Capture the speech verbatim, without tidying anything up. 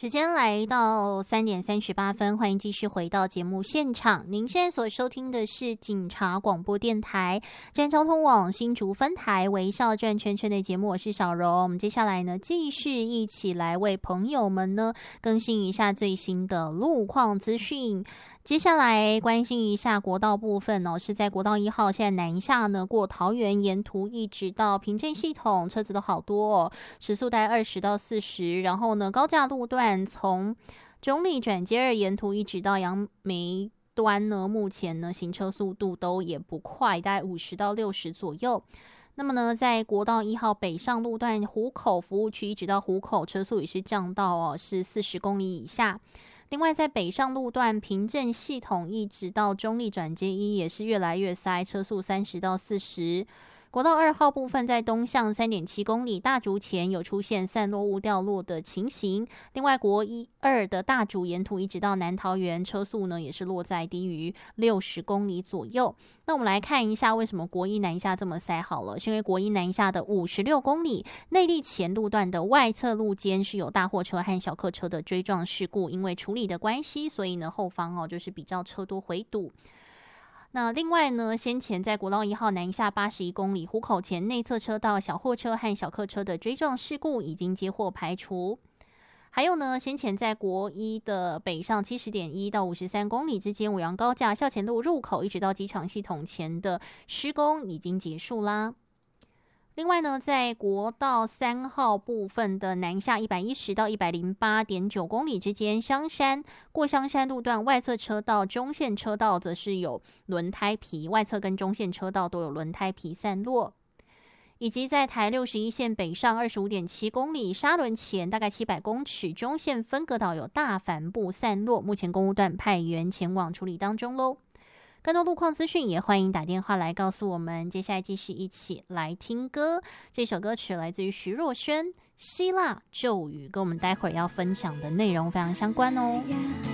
时间来到三点三十八分，欢迎继续回到节目现场。您现在所收听的是警察广播电台站交通网新竹分台微笑转圈圈的节目，我是小柔。我们接下来呢，继续一起来为朋友们呢更新一下最新的路况资讯。接下来关心一下国道部分哦，是在国道一号，现在南下呢过桃园，沿途一直到平镇系统，车子都好多哦，时速大概二十到四十。然后呢，高架路段从中立转接二沿途一直到杨梅端呢，目前呢行车速度都也不快，大概五十到六十左右。那么呢，在国道一号北上路段湖口服务区一直到湖口，车速也是降到哦是四十公里以下。另外，在北上路段平镇系统一直到中立转接一也是越来越塞，车速三十到四十。国道二号部分在东向 三点七公里，大竹前有出现散落物掉落的情形。另外，国一二的大竹沿途一直到南桃园，车速呢也是落在低于六十公里左右。那我们来看一下为什么国一南下这么塞好了，是因为国一南下的五十六公里内坜前路段的外侧路肩是有大货车和小客车的追撞事故，因为处理的关系，所以呢后方哦就是比较车多回堵。那另外呢，先前在国道一号南下八十一公里湖口前内侧车道小货车和小客车的追撞事故已经接获排除。还有呢，先前在国一的北上 七十点一 到五十三公里之间，五杨高架校前路入口一直到机场系统前的施工已经结束啦。另外呢，在国道三号部分的南下一百一十到一百零八点九公里之间，香山过香山路段外侧车道、中线车道则是有轮胎皮，外侧跟中线车道都有轮胎皮散落。以及在台六十一线北上 二十五点七公里沙仑前大概七百公尺，中线分隔岛有大帆布散落，目前公务段派员前往处理当中咯。更多路况资讯也欢迎打电话来告诉我们。接下来继续一起来听歌，这首歌曲来自于徐若瑄，希腊咒语，跟我们待会儿要分享的内容非常相关哦。